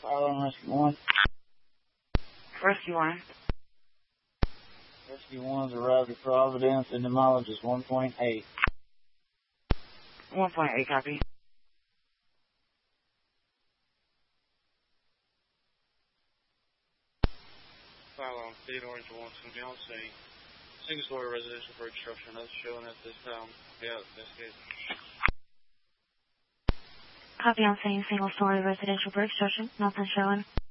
on Rescue 1. Rescue 1. Rescue 1's arrived at Providence and the mileage is 1.8. 1.8, copy. File on Theodore and Johnson, Beyonce. Single-story residential brick structure, nothing showing at this time. Yeah, that's good. Copy on scene, single-story residential brick structure, nothing showing.